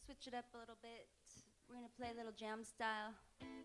switch it up a little bit. We're gonna play a little jam style.